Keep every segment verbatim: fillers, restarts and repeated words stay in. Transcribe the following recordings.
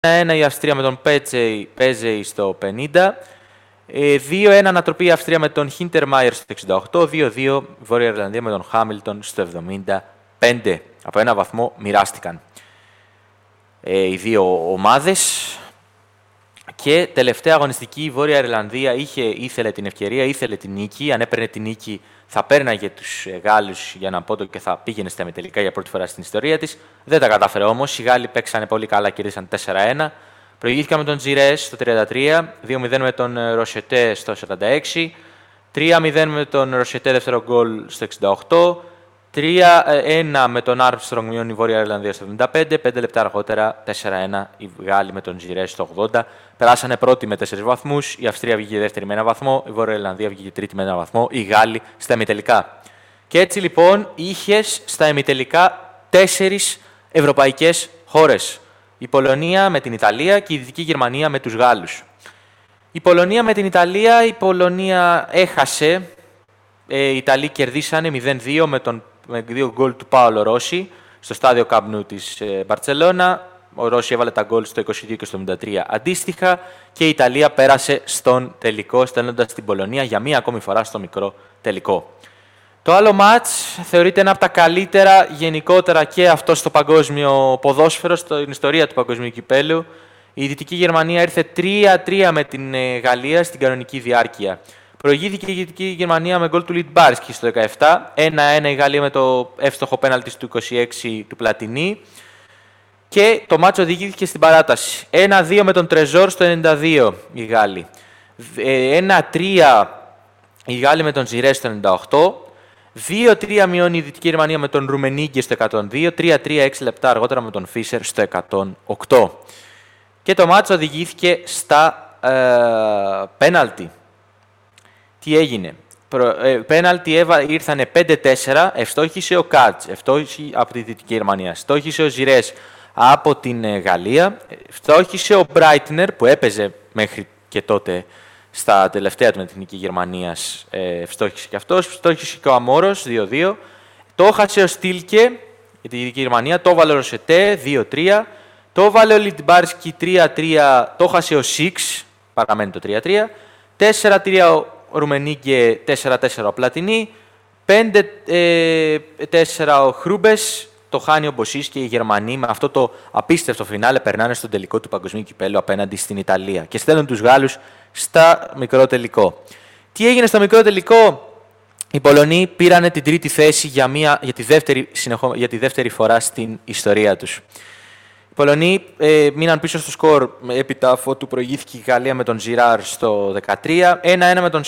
ένα η Αυστρία με τον Πέτζεϊ στο πενήντα. δύο ένα ανατροπή η Αυστρία με τον Χίντερμάιερ στο εξήντα οκτώ. δύο δύο η Βόρεια Ιρλανδία με τον Χάμιλτον στο εβδομήντα πέντε. Από ένα βαθμό μοιράστηκαν ε, οι δύο ομάδες. Και τελευταία αγωνιστική, η Βόρεια Ιρλανδία είχε, ήθελε την ευκαιρία, ήθελε την νίκη. Αν έπαιρνε την νίκη, θα πέρναγε τους Γάλλους για ένα πόντο και θα πήγαινε στα ημιτελικά για πρώτη φορά στην ιστορία της. Δεν τα κατάφερε όμως. Οι Γάλλοι παίξανε πολύ καλά, κερδίσαν τέσσερα ένα. Προηγήθηκαν με τον Τζιρές στο τριάντα τρία, δύο μηδέν με τον Ροσετέ στο σαράντα έξι, τρία μηδέν με τον Ροσετέ δεύτερο γκολ στο εξήντα οκτώ, τρία ένα με τον Άρμστρονγκ μειώνει η Βόρεια Ιρλανδία στο εβδομήντα πέντε, πέντε λεπτά αργότερα τέσσερα ένα οι Γάλλοι με τον Τζιρές στο ογδόντα. Περάσανε πρώτοι με τέσσερις βαθμούς, η Αυστρία βγήκε δεύτερη με ένα βαθμό, η Βόρεια Ιρλανδία βγήκε τρίτη με ένα βαθμό, οι Γάλλοι στα ημιτελικά. Και έτσι λοιπόν είχες στα ημιτελικά τέσσερις ευρωπαϊκές χώρες. Η Πολωνία με την Ιταλία και η Δυτική Γερμανία με τους Γάλλους. Η Πολωνία με την Ιταλία, η Πολωνία έχασε, ε, οι Ιταλοί κερδίσανε μηδέν δύο με, τον, με δύο γκολ του Πάολο Ρώση στο στάδιο Camp Nou της ε, Μπαρτσελώνα. Ο Ρώση έβαλε τα γκολ στο είκοσι δύο και στο εβδομήντα τρία αντίστοιχα και η Ιταλία πέρασε στον τελικό, στέλνοντας την Πολωνία για μία ακόμη φορά στο μικρό τελικό. Το άλλο μάτς θεωρείται ένα από τα καλύτερα γενικότερα και αυτό στο παγκόσμιο ποδόσφαιρο, στην ιστορία του παγκοσμίου κυπέλου. Η Δυτική Γερμανία ήρθε τρία τρία με την Γαλλία στην κανονική διάρκεια. Προηγήθηκε η Δυτική Γερμανία με γκολ του Λιτμπάρσκι στο δεκαεπτά, ένα ένα η Γαλλία με το εύστοχο πέναλτι του είκοσι έξι του Πλατινί και το μάτς οδηγήθηκε στην παράταση. ένα δύο με τον Τρεζόρ στο ενενήντα δύο οι Γάλλοι. ένα τρία οι Γάλλοι με τον Ζιρέ στο ενενήντα οκτώ. δύο τρία μειώνει η Δυτική Γερμανία με τον Ρουμενίγκε στο εκατόν δύο, τρία τρία έξι λεπτά αργότερα με τον Φίσερ στο εκατόν οκτώ. Και το μάτσο οδηγήθηκε στα ε, πέναλτι. Τι έγινε. Προ, ε, πέναλτι έβα, ήρθανε πέντε τέσσερα, ευστόχησε ο Κάτς, ευστόχησε από τη Δυτική Γερμανία, ευστόχησε ο Ζιρές από την ε, Γαλλία, ευστόχησε ο Μπράιτνερ που έπαιζε μέχρι και τότε στα τελευταία του Εθνική Γερμανία, ε, ευστόχησε και αυτός, ευστόχησε και ο Αμόρος δύο δύο, το έχασε ο Στίλκε για τη Δυτική Γερμανία, το έβαλε ο Ροσετέ δύο τρία, το έβαλε ο Λιτμπάρσκι τρία τρία, το έχασε ο Σίξ, παραμένει το τρία τρία, τέσσερα τρία ο Ρουμενίγκε, τέσσερα τέσσερα ο Πλατινί, πέντε τέσσερα ο Χρούμπες, το χάνει ο Μποσίς και οι Γερμανοί με αυτό το απίστευτο φινάλε περνάνε στον τελικό του παγκοσμίου κυπέλλου απέναντι στην Ιταλία και στέλνουν τους Γάλλους στα μικρό τελικό. Τι έγινε στο μικρό τελικό? Οι Πολωνοί πήρανε την τρίτη θέση για, μια, για, τη, δεύτερη, συνεχω, για τη δεύτερη φορά στην ιστορία τους. Οι Πολωνοί ε, μείναν πίσω στο σκορ έπειτα αφού προηγήθηκε η Γαλλία με τον Ζιράρ στο δεκατρία, ένα ένα με τον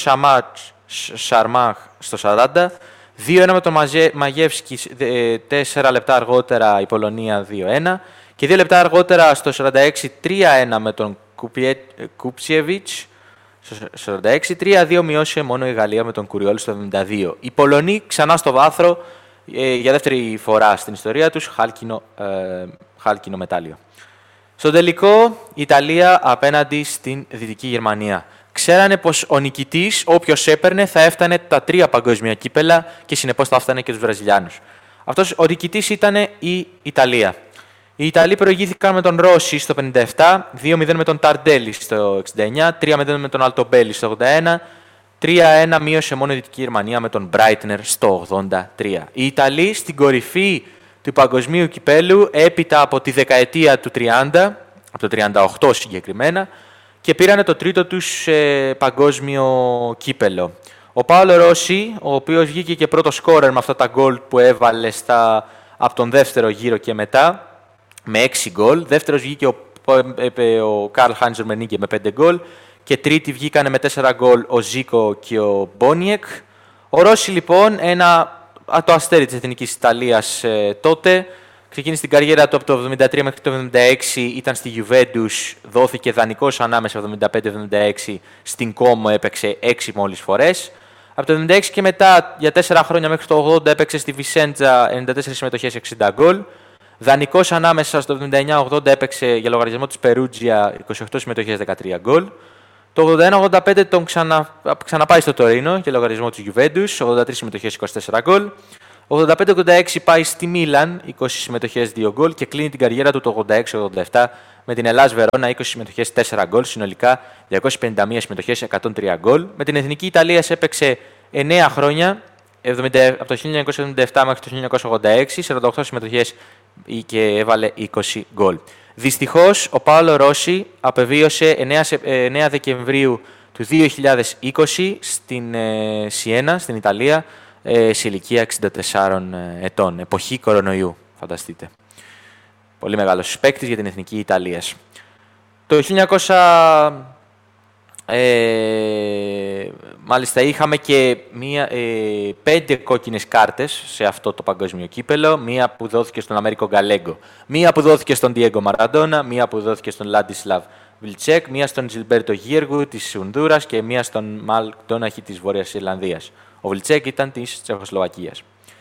Σαρμάχ στο σαράντα, δύο ένα με τον Μαγεύσκι, τέσσερα λεπτά αργότερα η Πολωνία δύο ένα και δύο λεπτά αργότερα στο σαράντα έξι τρία ένα με τον Κουψιεβιτς στο σαράντα έξι, τρία δύο μειώσε μόνο η Γαλλία με τον Κουριόλ στο εβδομήντα δύο. Οι Πολωνοί ξανά στο βάθρο ε, για δεύτερη φορά στην ιστορία τους, χάλκινο, ε, χάλκινο μετάλλιο. Στο τελικό η Ιταλία απέναντι στην Δυτική Γερμανία. Ξέρανε πως ο νικητής, όποιος έπαιρνε, θα έφτανε τα τρία παγκόσμια κύπελα και συνεπώς θα έφτανε και τους Βραζιλιάνους. Αυτός ο νικητής ήταν η Ιταλία. Οι Ιταλοί προηγήθηκαν με τον Ρώση στο πενήντα επτά, δύο μηδέν με τον Ταρντέλη στο εξήντα εννιά, τρία μηδέν με τον Αλτομπέλη στο ογδόντα ένα, τρία ένα μείωσε μόνο η Δυτική Γερμανία με τον Μπράιτνερ στο ογδόντα τρία. Οι Ιταλοί στην κορυφή του παγκοσμίου κυπέλου έπειτα από τη δεκαετία του τριάντα, από το τριάντα οκτώ συγκεκριμένα, και πήρανε το τρίτο τους ε, παγκόσμιο κύπελο. Ο Πάολο Ρώση, ο οποίος βγήκε και πρώτο σκόρερ με αυτά τα γκολ που έβαλε στα, από τον δεύτερο γύρο και μετά, με έξι γκολ. Δεύτερος βγήκε ο, ο Καρλ Χάινς Ρουμενίγκε με πέντε γκολ και τρίτη βγήκανε με τέσσερα γκολ ο Ζίκο και ο Μπόνιεκ. Ο Ρώση λοιπόν, ένα, το αστέρι της Εθνικής Ιταλίας ε, τότε, ξεκίνησε την καριέρα του από το εβδομήντα τρία μέχρι το εβδομήντα έξι, ήταν στη Juventus, δόθηκε δανεικός ανάμεσα εβδομήντα πέντε εβδομήντα έξι, στην Como έπαιξε έξι μόλις φορές. Από το εβδομήντα έξι και μετά, για τέσσερα χρόνια μέχρι το ογδόντα, έπαιξε στη Vicenza ενενήντα τέσσερις συμμετοχές, εξήντα γκολ. Δανεικός ανάμεσα στο εβδομήντα εννιά ογδόντα έπαιξε για λογαριασμό της Περούτζια είκοσι οκτώ συμμετοχές, δεκατρία γκολ. Το ογδόντα ένα ογδόντα πέντε τον ξανα... ξαναπάει στο Τωρίνο για λογαριασμό της Juventus, ογδόντα τρεις συμμετοχές, είκοσι τέσσερα γκολ. ογδόντα πέντε ογδόντα έξι πάει στη Μίλαν, είκοσι συμμετοχές, δύο γκολ και κλείνει την καριέρα του το ογδόντα έξι ογδόντα επτά Με την Ελλάς Βερόνα είκοσι συμμετοχές, τέσσερα γκολ. Συνολικά διακόσιες πενήντα μία συμμετοχές, εκατόν τρία γκολ. Με την Εθνική Ιταλίας έπαιξε εννέα χρόνια, από το χίλια εννιακόσια εβδομήντα επτά μέχρι το χίλια εννιακόσια ογδόντα έξι, σαράντα οκτώ συμμετοχές και έβαλε είκοσι γκολ. Δυστυχώς, ο Πάολο Ρώση απεβίωσε εννέα Δεκεμβρίου του δύο χιλιάδες είκοσι στην ε, Σιένα, στην Ιταλία, ε, σε ηλικία εξήντα τεσσάρων ετών. Εποχή κορονοϊού, φανταστείτε. Πολύ μεγάλος παίκτης για την Εθνική Ιταλίας. Το χίλια εννιακόσια... Ε, μάλιστα είχαμε και μία, ε, πέντε κόκκινες κάρτες σε αυτό το παγκόσμιο κύπελο. Μία που δόθηκε στον Αμέρικο Γκαλέγκο, μία που δόθηκε στον Ντιέγκο Μαραντόνα, μία που δόθηκε στον Λάντισλαβ Βιλτσέκ, μία στον Τζιλμπέρτο Γίεργου της Ονδούρας και μία στον Μαλ Ντόναχι της Βόρειας Ιρλανδίας. Ο Βιλτσέκ ήταν της Τσεχοσλοβακίας.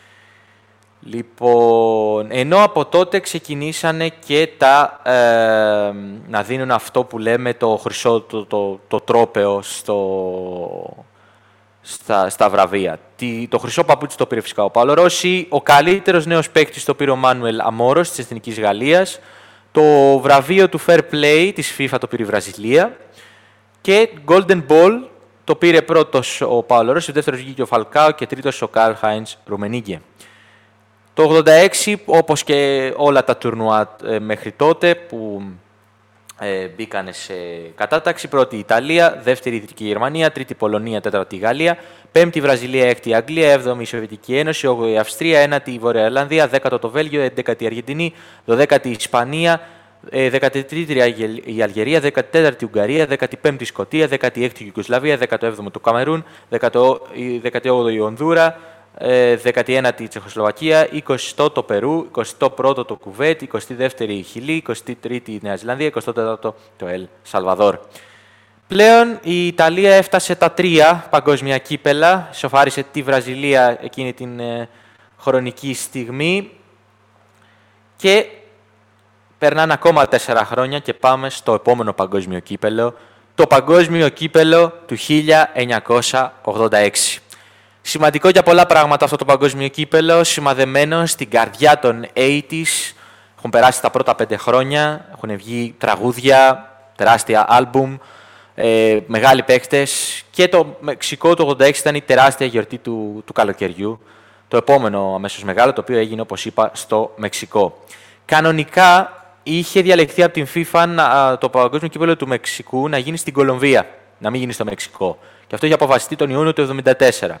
Λοιπόν, ενώ από τότε ξεκινήσανε και τα, ε, να δίνουν αυτό που λέμε το χρυσό, το, το, το τρόπαιο στο, στα, στα βραβεία. Τι, το χρυσό παπούτσι το πήρε φυσικά ο Πάολο Ρώση, ο καλύτερος νέος παίκτης το πήρε ο Μάνουελ Αμόρος της Εθνικής Γαλλίας, το βραβείο του Fair Play της FIFA το πήρε η Βραζιλία και Golden Ball το πήρε πρώτος ο Πάολο Ρώση, δεύτερος βγήκε ο Φαλκάο και τρίτος ο Καρλ Χάινς Ρουμενίγκε. Το ογδόντα έξι, όπως και όλα τα τουρνουά ε, μέχρι τότε που ε, μπήκανε σε κατάταξη, πρώτη η Ιταλία, δεύτερη η Δυτική Γερμανία, τρίτη η Πολωνία, τέταρτη η Γαλλία, πέμπτη η Βραζιλία, έκτη η Αγγλία, έβδομη η Σοβιετική Ένωση, όγδοη η Αυστρία, ένατη η Βόρεια Ιρλανδία, δέκατο το Βέλγιο, έντεκατη η Αργεντινή, δωδέκατη η Ισπανία, δεκατρίτη η Αλγερία, δέκατη τέταρτη η Ουγγαρία, δέκατη πέμπτη η Σκωτία, δέκατη έκτη η Ιουγκοσλαβία, δέκατο έβδομο το Καμερούν, δέκατη όγδοη η Ονδούρα, δέκατη ένατη η Τσεχοσλοβακία, εικοστό το Περού, εικοστό πρώτο το Κουβέτ, εικοστή δεύτερη η Χιλή, εικοστή τρίτη η Νέα Ζηλανδία, εικοστό τέταρτο το Ελ Σαλβαδόρ. Πλέον η Ιταλία έφτασε τα τρία παγκόσμια κύπελα, σοφάρισε τη Βραζιλία εκείνη την ε, χρονική στιγμή και περνάνε ακόμα τέσσερα χρόνια και πάμε στο επόμενο παγκόσμιο κύπελο, το παγκόσμιο κύπελο του χίλια εννιακόσια ογδόντα έξι. Σημαντικό για πολλά πράγματα αυτό το παγκόσμιο κύπελο, σημαδεμένο στην καρδιά των ογδόντα. Έχουν περάσει τα πρώτα πέντε χρόνια, έχουν βγει τραγούδια, τεράστια άλμπουμ, ε, μεγάλοι παίκτες και το Μεξικό το ογδόντα έξι ήταν η τεράστια γιορτή του, του καλοκαιριού. Το επόμενο αμέσως μεγάλο, το οποίο έγινε, όπως είπα, στο Μεξικό. Κανονικά είχε διαλεχθεί από την FIFA να, το παγκόσμιο κύπελο του Μεξικού να γίνει στην Κολομβία, να μην γίνει στο Μεξικό. Και αυτό είχε αποφασιστεί τον Ιούνιο του εβδομήντα τέσσερα.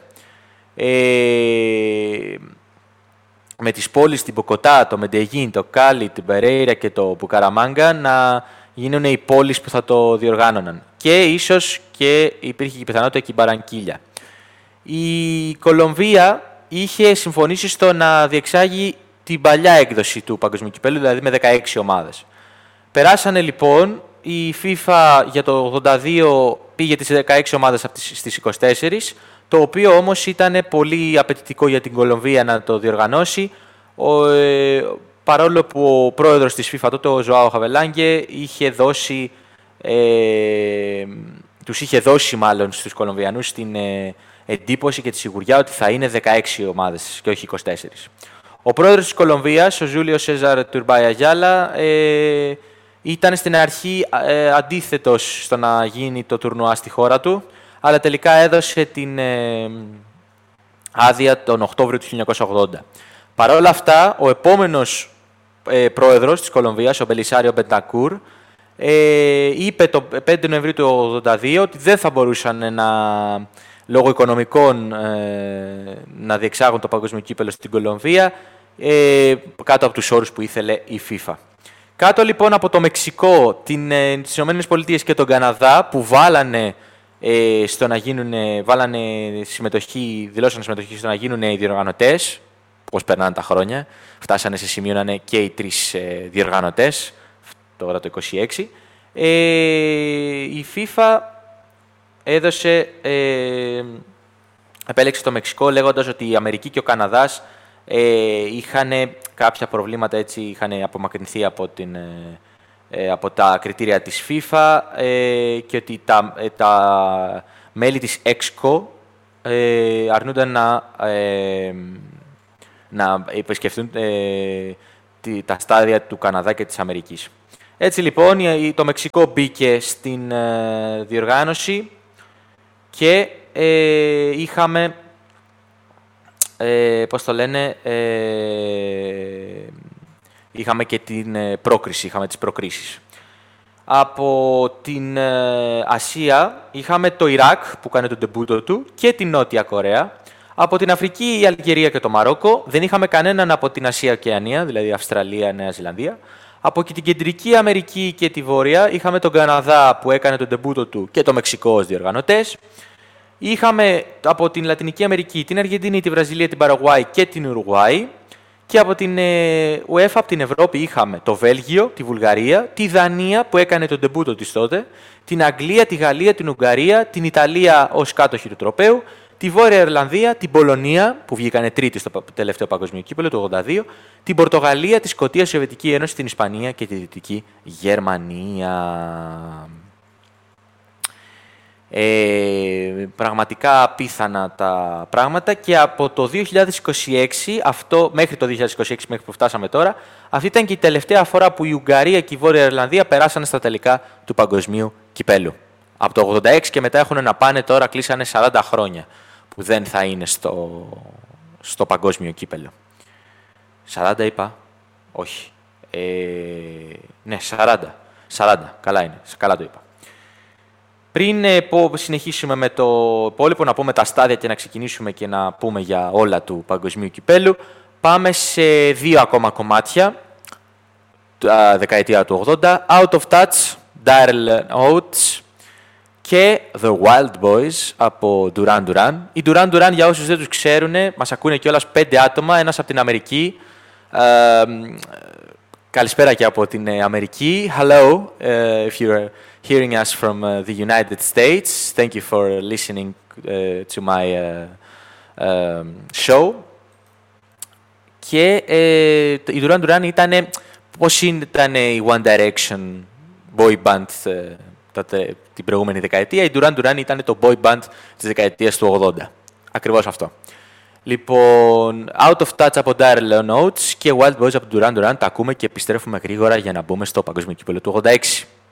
Ε, με τις πόλεις την Μποκοτά, το Μεντεγίν, το Κάλι, την Περέιρα και το Μπουκαραμάγκα να γίνουν οι πόλεις που θα το διοργάνωναν. Και ίσως και υπήρχε και η πιθανότητα και η Μπαρανκίλια. Η Κολομβία είχε συμφωνήσει στο να διεξάγει την παλιά έκδοση του Παγκοσμίου Κυπέλλου, δηλαδή με δεκαέξι ομάδες. Περάσανε λοιπόν, η FIFA για το ογδόντα δύο πήγε τις δεκαέξι ομάδες στις είκοσι τέσσερις, το οποίο όμως ήταν πολύ απαιτητικό για την Κολομβία να το διοργανώσει, ο, ε, παρόλο που ο πρόεδρος της FIFA τότε, ο Ζωάο Χαβελάνγκε, είχε δώσει, ε, τους είχε δώσει μάλλον στους Κολομβιανούς την ε, εντύπωση και τη σιγουριά ότι θα είναι δεκαέξι ομάδες και όχι είκοσι τέσσερις. Ο πρόεδρος της Κολομβίας, ο Ζούλιο Σέζαρ Τουρμπάι Αγιάλα, ε, ήταν στην αρχή ε, αντίθετος στο να γίνει το τουρνουά στη χώρα του, αλλά τελικά έδωσε την ε, άδεια τον Οκτώβριο του χίλια εννιακόσια ογδόντα. Παρ' όλα αυτά, ο επόμενος ε, πρόεδρος της Κολομβίας, ο Μπελισάριο Μπεντακούρ, ε, είπε το πέντε Νοεμβρίου του ογδόντα δύο ότι δεν θα μπορούσαν να, λόγω οικονομικών ε, να διεξάγουν το παγκόσμιο κύπελλο στην Κολομβία ε, κάτω από τους όρους που ήθελε η FIFA. Κάτω λοιπόν από το Μεξικό, την, ε, τις ΗΠΑ και τον Καναδά που βάλανε Ε, στο να γίνουν, βάλανε συμμετοχή, δηλώσανε συμμετοχή στο να γίνουν οι διοργανωτές, πώς περνάνε τα χρόνια, φτάσανε σε σημείο να είναι και οι τρεις ε, διοργανωτές, τώρα το είκοσι έξι. Ε, η FIFA έδωσε, ε, επέλεξε το Μεξικό λέγοντας ότι η Αμερική και ο Καναδάς ε, είχαν κάποια προβλήματα, έτσι, είχαν απομακρυνθεί από την... Ε, από τα κριτήρια της FIFA ε, και ότι τα, ε, τα μέλη της ΕΞΚΟ ε, αρνούνταν να, ε, να επισκεφθούν ε, τη, τα στάδια του Καναδά και της Αμερικής. Έτσι λοιπόν το Μεξικό μπήκε στην ε, διοργάνωση και ε, είχαμε, ε, πώς το λένε, ε, είχαμε και την ε, πρόκριση, είχαμε τις προκρίσεις. Από την ε, Ασία είχαμε το Ιράκ που κάνει τον ντεμπούτο του και την Νότια Κορέα. Από την Αφρική η Αλγερία και το Μαρόκο. Δεν είχαμε κανέναν από την Ασία Ωκεανία, δηλαδή Αυστραλία, Νέα Ζηλανδία. Από την Κεντρική Αμερική και τη Βόρεια είχαμε τον Καναδά που έκανε τον ντεμπούτο του και το Μεξικό ως διοργανωτές. Είχαμε από την Λατινική Αμερική την Αργεντινή, τη Βραζιλία, την Παραγουάη και την Ουρουγουάη. Και από την ε, UEFA, από την Ευρώπη, είχαμε το Βέλγιο, τη Βουλγαρία, τη Δανία που έκανε τον ντεμπούτο της τότε, την Αγγλία, τη Γαλλία, την Ουγγαρία, την Ιταλία ως κάτοχη του τροπαίου, τη Βόρεια Ιρλανδία, την Πολωνία που βγήκανε τρίτη στο τελευταίο παγκόσμιο κύπελλο του ογδόντα δύο, την Πορτογαλία, τη Σκωτία, τη Σοβιετική Ένωση, την Ισπανία και τη Δυτική Γερμανία. Ε, πραγματικά απίθανα τα πράγματα και από το δύο χιλιάδες είκοσι έξι, αυτό, μέχρι το δύο χιλιάδες είκοσι έξι μέχρι που φτάσαμε τώρα, αυτή ήταν και η τελευταία φορά που η Ουγγαρία και η Βόρεια Ιρλανδία περάσανε στα τελικά του παγκοσμίου κυπέλου. Από το ογδόντα έξι και μετά έχουν να πάνε τώρα, κλείσανε σαράντα χρόνια που δεν θα είναι στο, στο παγκόσμιο κύπελο. σαράντα είπα, όχι. Ε, ναι, σαράντα. σαράντα, καλά είναι, καλά το είπα. Πριν ε, πω, συνεχίσουμε με το υπόλοιπο, να πούμε τα στάδια και να ξεκινήσουμε και να πούμε για όλα του παγκοσμίου κυπέλου, πάμε σε δύο ακόμα κομμάτια, τα δεκαετία του ογδόντα, Out of Touch, Daryl Oates και The Wild Boys από Duran Duran. Οι Duran Duran, για όσους δεν τους ξέρουν, μας ακούνε κιόλας πέντε άτομα, ένας από την Αμερική. Ε, καλησπέρα και από την Αμερική. Hello, uh, if you're hearing us from uh, the United States. Thank you for listening uh, to my uh, uh, show. Και ε, η Duran Duran ήταν, πώς ήταν η One Direction boy band ε, τότε, την προηγούμενη δεκαετία. Η Duran Duran ήταν το boy band της δεκαετίας του ογδόντα. Ακριβώς αυτό. Λοιπόν, Out of Touch από Daryl Oates και Wild Boys από Duran Duran τα ακούμε και επιστρέφουμε γρήγορα για να μπούμε στο παγκόσμιο κύπελλο του ογδόντα έξι.